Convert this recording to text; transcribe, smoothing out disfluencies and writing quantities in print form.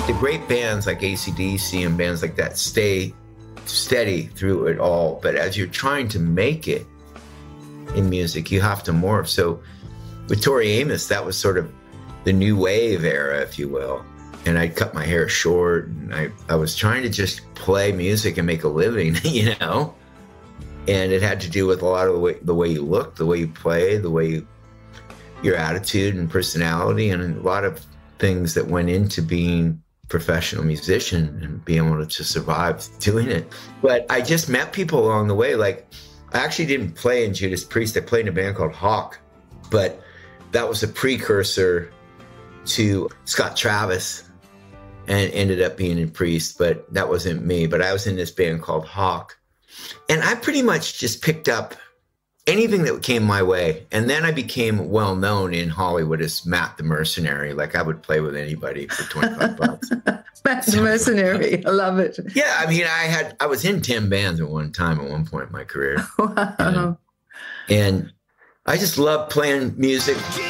The great bands like AC/DC and bands like that stay steady through it all. But as you're trying to make it in music, you have to morph. So with Tori Amos, that was sort of the new wave era, if you will. And I cut my hair short, and I was trying to just play music and make a living, you know? And it had to do with a lot of the way you look, the way you play, your attitude and personality, and a lot of things that went into being a professional musician and being able to survive doing it. But I just met people along the way. Like, I actually didn't play in Judas Priest. I played in a band called Hawk, but that was a precursor to Scott Travis and ended up being in Priest, but that wasn't me. But I was in this band called Hawk. And I pretty much just picked up anything that came my way. And then I became well known in Hollywood as Matt the Mercenary. Like, I would play with anybody for 25 bucks. Matt the Mercenary. I love it. Yeah, I mean, I was in 10 bands at one point in my career. Wow. And I just love playing music.